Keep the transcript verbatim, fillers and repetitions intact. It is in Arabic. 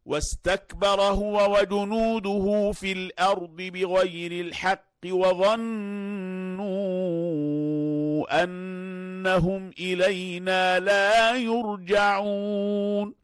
واستكبر هو وجنوده في الأرض بغير الحق وظنوا أنهم إلينا لا يرجعون